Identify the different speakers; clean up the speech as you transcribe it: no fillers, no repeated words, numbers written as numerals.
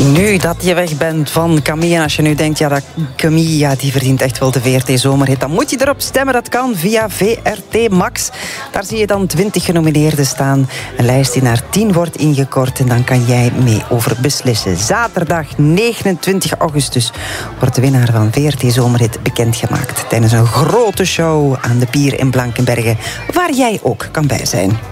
Speaker 1: Nu dat je weg bent van Camille, en als je nu denkt, ja, dat Camille, ja, die verdient echt wel de VRT-zomerhit, dan moet je erop stemmen. Dat kan via VRT Max. Daar zie je dan 20 genomineerden staan. Een lijst die naar 10 wordt ingekort en dan kan jij mee over beslissen. Zaterdag 29 augustus wordt de winnaar van VRT-zomerhit bekendgemaakt tijdens een grote show aan de Pier in Blankenberge, waar jij ook kan bij zijn.